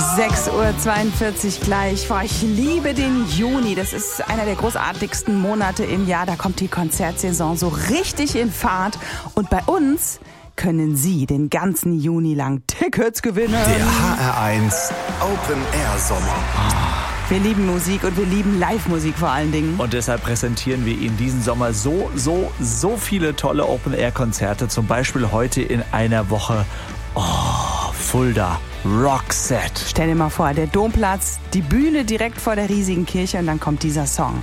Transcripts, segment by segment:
6:42 Uhr gleich. Boah, ich liebe den Juni. Das ist einer der großartigsten Monate im Jahr. Da kommt die Konzertsaison so richtig in Fahrt. Und bei uns können Sie den ganzen Juni lang Tickets gewinnen. Der HR1 Open Air Sommer. Wir lieben Musik und wir lieben Live-Musik vor allen Dingen. Und deshalb präsentieren wir Ihnen diesen Sommer so viele tolle Open-Air-Konzerte. Zum Beispiel heute in einer Woche. Fulda. Roxette. Stell dir mal vor, der Domplatz, die Bühne direkt vor der riesigen Kirche und dann kommt dieser Song.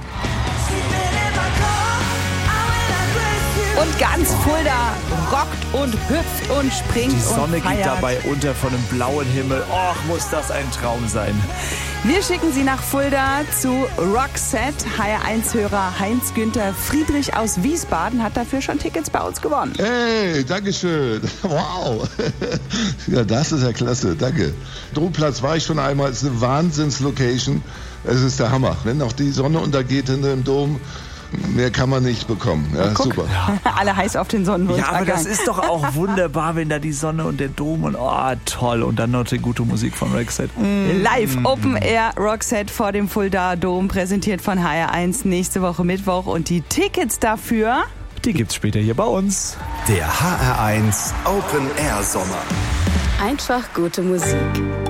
Und ganz Fulda rockt und hüpft und springt Die Sonne und feiert. geht dabei unter von einem blauen Himmel. Och, muss das ein Traum sein. Wir schicken Sie nach Fulda zu Roxette. HR1-Hörer Heinz-Günther Friedrich aus Wiesbaden hat dafür schon Tickets bei uns gewonnen. Hey, Dankeschön. Wow. Ja, das ist ja klasse. Danke. Domplatz war ich schon einmal. Es ist eine Wahnsinnslocation. Es ist der Hammer. Wenn noch die Sonne untergeht hinter dem Dom, mehr kann man nicht bekommen. Ja, super. Alle heiß auf den Sonnenuntergang. Ja, aber das ist doch auch wunderbar, wenn da die Sonne und der Dom und toll. Und dann noch die gute Musik von Roxette. Live Open Air Roxette vor dem Fulda Dom, präsentiert von HR1 nächste Woche Mittwoch. Und die Tickets dafür, Die gibt's später hier bei uns. Der HR1 Open Air Sommer. Einfach gute Musik.